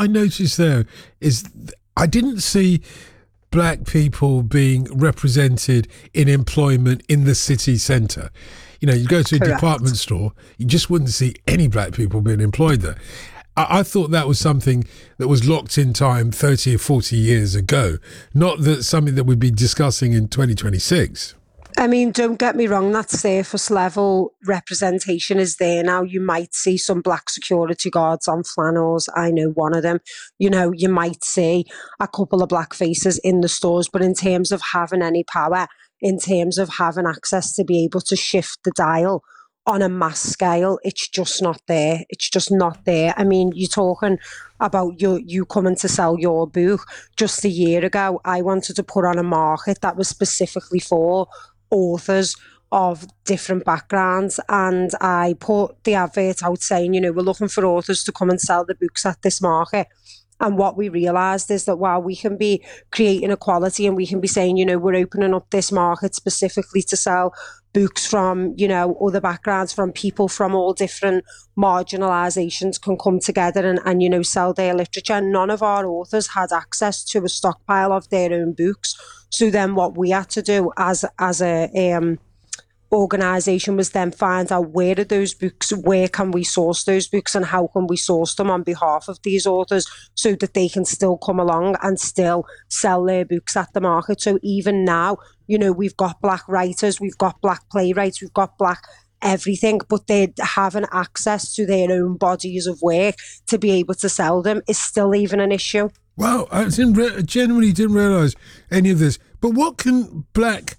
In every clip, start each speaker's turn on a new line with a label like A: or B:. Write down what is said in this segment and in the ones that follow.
A: I noticed there is I didn't see black people being represented in employment in the city centre. You know, you go to a
B: Correct.
A: department store, you just wouldn't see any black people being employed there. I thought that was something that was locked in time 30 or 40 years ago, not that something that we'd be discussing in 2026.
B: I mean, don't get me wrong, that surface level representation is there now. You might see some black security guards on flannels. I know one of them. You know, you might see a couple of black faces in the stores, but in terms of having any power, in terms of having access to be able to shift the dial on a mass scale, it's just not there. It's just not there. I mean, you're talking about you coming to sell your book. Just a year ago, I wanted to put on a market that was specifically for authors of different backgrounds, and I put the advert out saying, you know, we're looking for authors to come and sell the books at this market. And what we realised is that while we can be creating equality and we can be saying, you know, we're opening up this market specifically to sell books from, you know, other backgrounds, from people from all different marginalisations can come together and, you know, sell their literature. None of our authors had access to a stockpile of their own books. So then what we had to do as a organisation was then find out where are those books, where can we source those books, and how can we source them on behalf of these authors so that they can still come along and still sell their books at the market. So even now, you know, we've got black writers, we've got black playwrights, we've got black everything, but they having access to their own bodies of work to be able to sell them is still even an issue.
A: Wow, I genuinely didn't realise any of this. But what can Black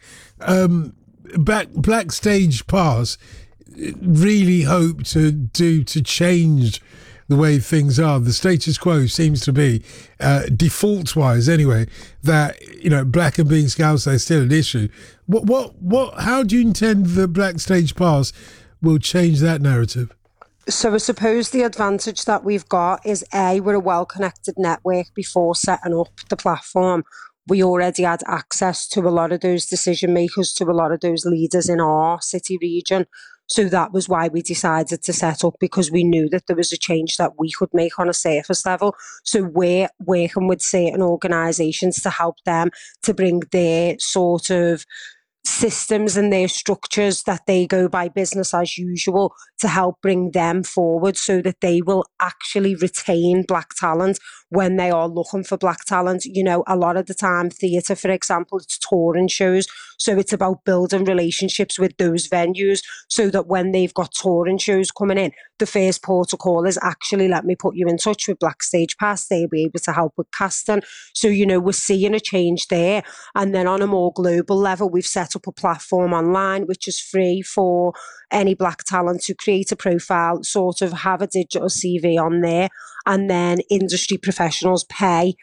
A: Stage Pass really hope to do to change the way things are? The status quo seems to be, default-wise anyway, that, you know, black and being Scouse is still an issue. How do you intend the Black Stage Pass will change that narrative?
B: So I suppose the advantage that we've got is we're a well-connected network. Before setting up the platform, we already had access to a lot of those decision makers, to a lot of those leaders in our city region. So that was why we decided to set up, because we knew that there was a change that we could make on a surface level. So we're working with certain organisations to help them to bring their sort of systems and their structures that they go by business as usual to help bring them forward so that they will actually retain black talent when they are looking for black talent. You know, a lot of the time, theatre, for example, it's touring shows. So it's about building relationships with those venues so that when they've got touring shows coming in, the first port of call is actually, let me put you in touch with Black Stage Pass. They'll be able to help with casting. So, you know, we're seeing a change there. And then on a more global level, we've set up a platform online, which is free for any black talent to create a profile, sort of have a digital CV on there. And then industry professionals pay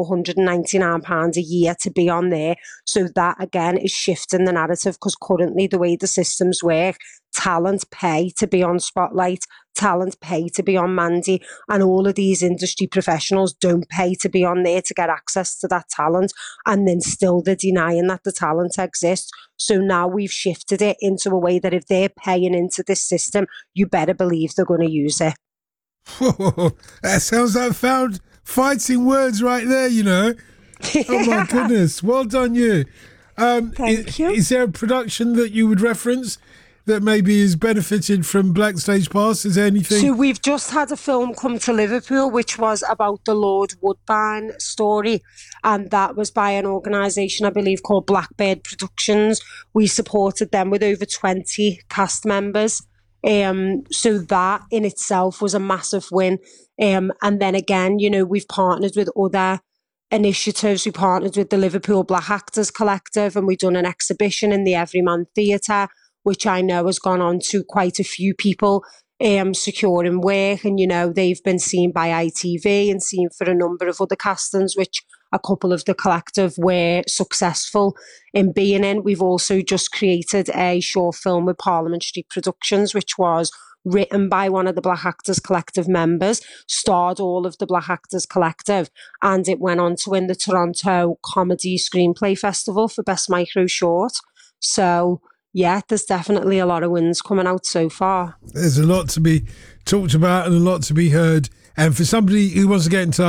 B: £499 a year to be on there. So that, again, is shifting the narrative, because currently the way the systems work, talent pay to be on Spotlight, talent pay to be on Mandy, and all of these industry professionals don't pay to be on there to get access to that talent, and then still they're denying that the talent exists. So now we've shifted it into a way that if they're paying into this system, you better believe they're going to use it.
A: That sounds like fighting words right there, you know. Oh my goodness, well done you.
B: Thank you.
A: Is there a production that you would reference that maybe has benefited from Black Stage Pass? Is there anything?
B: So we've just had a film come to Liverpool, which was about the Lord Woodbine story, and that was by an organisation, I believe, called Blackbird Productions. We supported them with over 20 cast members. So that in itself was a massive win. And then again, you know, we've partnered with other initiatives. We partnered with the Liverpool Black Actors Collective, and we've done an exhibition in the Everyman Theatre, which I know has gone on to quite a few people securing work. And, you know, they've been seen by ITV and seen for a number of other castings, which a couple of the collective were successful in being in. We've also just created a short film with Parliament Street Productions, which was written by one of the Black Actors Collective members, starred all of the Black Actors Collective, and it went on to win the Toronto Comedy Screenplay Festival for Best Micro Short. So, yeah, there's definitely a lot of wins coming out so far.
A: There's a lot to be talked about and a lot to be heard. And for somebody who wants to get in touch,